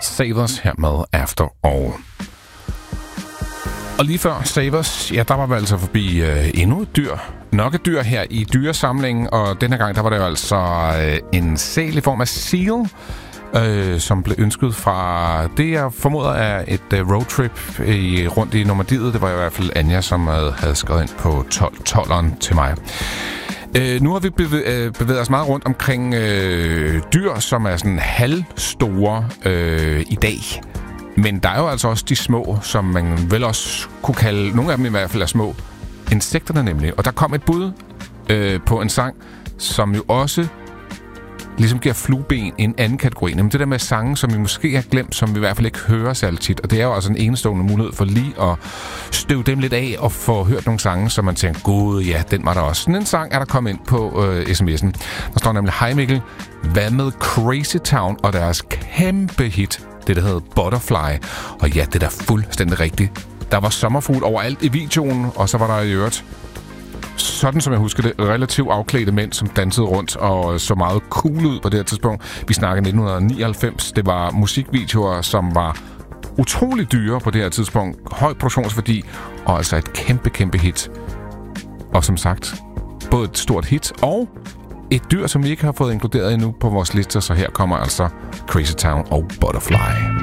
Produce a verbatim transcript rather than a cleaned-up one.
Savers her med After All. Og lige før Savers, ja, der var vi altså forbi øh, endnu et dyr. Nok et dyr her i dyresamlingen, og denne gang, der var det jo altså øh, en sæl i form af seal, øh, som blev ønsket fra det, jeg formoder er et øh, roadtrip i, rundt i Normandiet. Det var i hvert fald Anja, som øh, havde skrevet ind på tolv-tolveren til mig. Øh, nu har vi bevæ- øh, bevæget os meget rundt omkring øh, dyr, som er sådan halvstore øh, i dag. Men der er jo altså også de små, som man vel også kunne kalde, nogle af dem i hvert fald er små, insekterne nemlig. Og der kom et bud øh, på en sang, som jo også ligesom giver flueben en anden kategori. Nemlig det der med sange, som vi måske har glemt, som vi i hvert fald ikke hører særlig tit. Og det er jo altså en enestående mulighed for lige at støve dem lidt af og få hørt nogle sange, som man tænker, gud ja, den var der også. Sådan en sang er der kommet ind på øh, sms'en. Der står nemlig, hej Mikkel, hvad med Crazy Town og deres kæmpe hit, det der hedder Butterfly. Og ja, det er da fuldstændig rigtigt. Der var sommerfugl overalt i videoen, og så var der i øvrigt, sådan som jeg husker det, relativt afklædte mænd, som dansede rundt og så meget cool ud på det her tidspunkt. Vi snakker nitten nioghalvfems. Det var musikvideoer, som var utrolig dyre på det her tidspunkt. Høj produktionsværdi, og altså et kæmpe, kæmpe hit. Og som sagt, både et stort hit og et dyr, som vi ikke har fået inkluderet endnu på vores liste. Så her kommer altså Crazy Town og Butterfly.